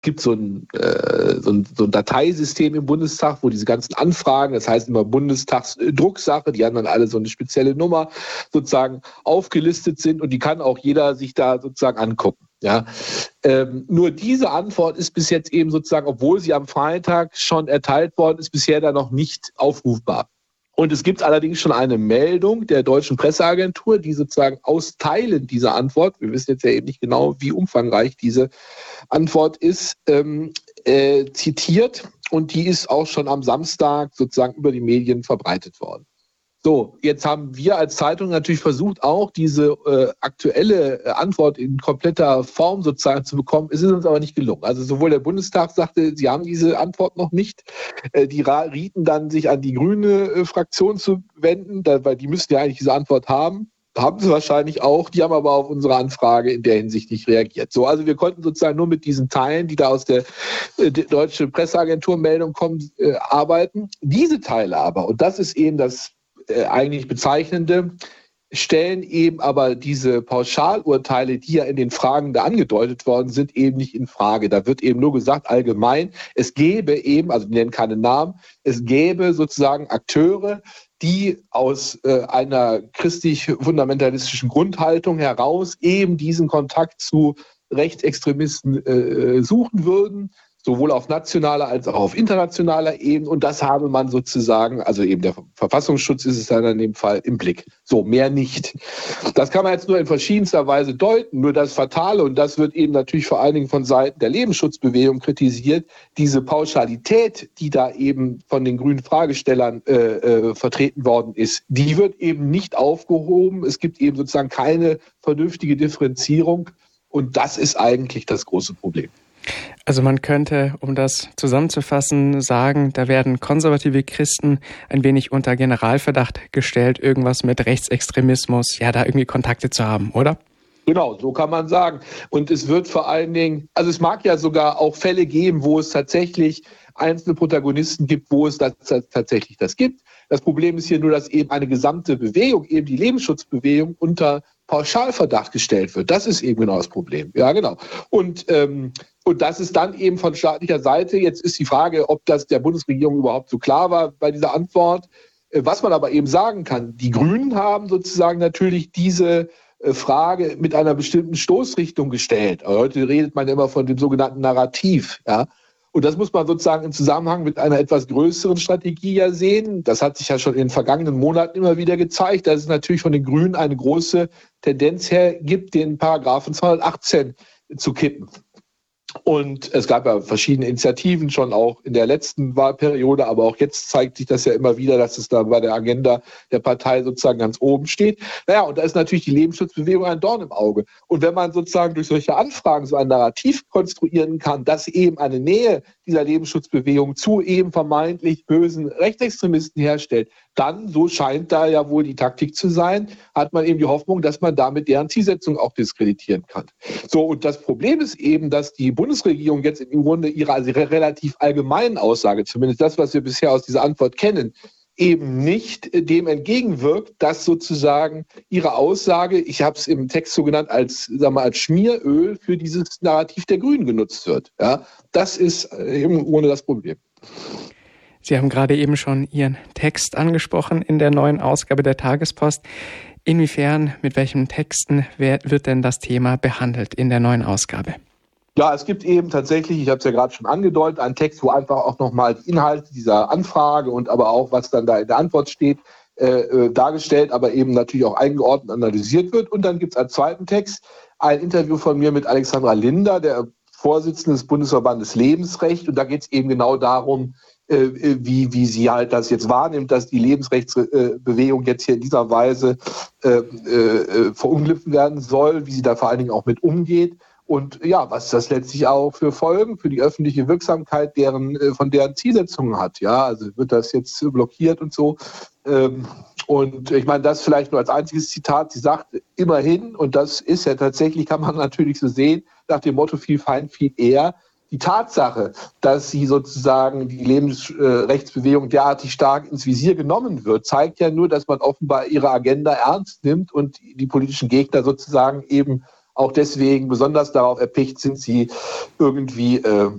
gibt so ein Dateisystem im Bundestag, wo diese ganzen Anfragen, das heißt immer Bundestagsdrucksache, die haben dann alle so eine spezielle Nummer sozusagen aufgelistet sind und die kann auch jeder sich da sozusagen angucken. Ja, nur diese Antwort ist bis jetzt eben sozusagen, obwohl sie am Freitag schon erteilt worden ist, bisher da noch nicht aufrufbar. Und es gibt allerdings schon eine Meldung der Deutschen Presseagentur, die sozusagen aus Teilen dieser Antwort, wir wissen jetzt ja eben nicht genau, wie umfangreich diese Antwort ist, zitiert. Und die ist auch schon am Samstag sozusagen über die Medien verbreitet worden. So, jetzt haben wir als Zeitung natürlich versucht, auch diese aktuelle Antwort in kompletter Form sozusagen zu bekommen. Es ist uns aber nicht gelungen. Also sowohl der Bundestag sagte, sie haben diese Antwort noch nicht. Die rieten dann, sich an die grüne Fraktion zu wenden, weil die müssten ja eigentlich diese Antwort haben. Haben sie wahrscheinlich auch. Die haben aber auf unsere Anfrage in der Hinsicht nicht reagiert. So, also wir konnten sozusagen nur mit diesen Teilen, die da aus der Deutsche Presseagentur-Meldung kommen, arbeiten. Diese Teile aber, und das ist eben das eigentlich Bezeichnende, stellen eben aber diese Pauschalurteile, die ja in den Fragen da angedeutet worden sind, eben nicht in Frage. Da wird eben nur gesagt, allgemein, es gäbe eben, also die nennen keine Namen, es gäbe sozusagen Akteure, die aus einer christlich-fundamentalistischen Grundhaltung heraus eben diesen Kontakt zu Rechtsextremisten suchen würden, sowohl auf nationaler als auch auf internationaler Ebene. Und das habe man sozusagen, also eben der Verfassungsschutz ist es dann in dem Fall, im Blick. So, mehr nicht. Das kann man jetzt nur in verschiedenster Weise deuten. Nur das Fatale, und das wird eben natürlich vor allen Dingen von Seiten der Lebensschutzbewegung kritisiert, diese Pauschalität, die da eben von den grünen Fragestellern vertreten worden ist, die wird eben nicht aufgehoben. Es gibt eben sozusagen keine vernünftige Differenzierung. Und das ist eigentlich das große Problem. Also man könnte, um das zusammenzufassen, sagen, da werden konservative Christen ein wenig unter Generalverdacht gestellt, irgendwas mit Rechtsextremismus, ja, da irgendwie Kontakte zu haben, oder? Genau, so kann man sagen. Und es wird vor allen Dingen, also es mag ja sogar auch Fälle geben, wo es tatsächlich einzelne Protagonisten gibt, wo es tatsächlich das gibt. Das Problem ist hier nur, dass eben eine gesamte Bewegung, eben die Lebensschutzbewegung, unter Pauschalverdacht gestellt wird. Das ist eben genau das Problem. Ja, genau. Und das ist dann eben von staatlicher Seite. Jetzt ist die Frage, ob das der Bundesregierung überhaupt so klar war bei dieser Antwort. Was man aber eben sagen kann, die Grünen haben sozusagen natürlich diese Frage mit einer bestimmten Stoßrichtung gestellt. Heute redet man immer von dem sogenannten Narrativ. Ja? Und das muss man sozusagen im Zusammenhang mit einer etwas größeren Strategie ja sehen. Das hat sich ja schon in den vergangenen Monaten immer wieder gezeigt, dass es natürlich von den Grünen eine große Tendenz her gibt, den Paragraphen 218 zu kippen. Und es gab ja verschiedene Initiativen schon auch in der letzten Wahlperiode, aber auch jetzt zeigt sich das ja immer wieder, dass es da bei der Agenda der Partei sozusagen ganz oben steht. Naja, und da ist natürlich die Lebensschutzbewegung ein Dorn im Auge. Und wenn man sozusagen durch solche Anfragen so ein Narrativ konstruieren kann, dass eben eine Nähe dieser Lebensschutzbewegung zu eben vermeintlich bösen Rechtsextremisten herstellt, dann, so scheint da ja wohl die Taktik zu sein, hat man eben die Hoffnung, dass man damit deren Zielsetzung auch diskreditieren kann. So, und das Problem ist eben, dass die Bundesregierung jetzt im Grunde ihre relativ allgemeinen Aussage, zumindest das, was wir bisher aus dieser Antwort kennen, eben nicht dem entgegenwirkt, dass sozusagen ihre Aussage, ich habe es im Text so genannt, als Schmieröl für dieses Narrativ der Grünen genutzt wird. Ja, das ist im Grunde das Problem. Sie haben gerade eben schon Ihren Text angesprochen in der neuen Ausgabe der Tagespost. Inwiefern, mit welchen Texten wird denn das Thema behandelt in der neuen Ausgabe? Ja, es gibt eben tatsächlich, ich habe es ja gerade schon angedeutet, einen Text, wo einfach auch nochmal die Inhalte dieser Anfrage und aber auch, was dann da in der Antwort steht, dargestellt, aber eben natürlich auch eingeordnet analysiert wird. Und dann gibt es als zweiten Text ein Interview von mir mit Alexandra Linder, der Vorsitzende des Bundesverbandes Lebensrecht. Und da geht es eben genau darum, wie sie halt das jetzt wahrnimmt, dass die Lebensrechtsbewegung jetzt hier in dieser Weise verunglimpft werden soll, wie sie da vor allen Dingen auch mit umgeht. Und ja, was das letztlich auch für Folgen für die öffentliche Wirksamkeit von deren Zielsetzungen hat. Ja, also wird das jetzt blockiert und so. Und ich meine, das vielleicht nur als einziges Zitat. Sie sagt immerhin, und das ist ja tatsächlich, kann man natürlich so sehen, nach dem Motto viel Feind, viel eher. Die Tatsache, dass sie sozusagen die Lebensrechtsbewegung derartig stark ins Visier genommen wird, zeigt ja nur, dass man offenbar ihre Agenda ernst nimmt und die politischen Gegner sozusagen eben auch deswegen besonders darauf erpicht sind, sie irgendwie